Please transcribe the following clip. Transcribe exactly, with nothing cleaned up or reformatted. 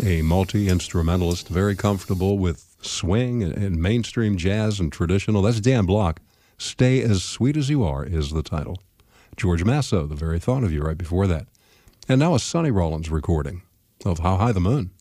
a multi-instrumentalist, very comfortable with swing and, and mainstream jazz and traditional. That's Dan Block. Stay as Sweet as You Are is the title. George Masso, The Very Thought of You, right before that. And now a Sonny Rollins recording of How High the Moon.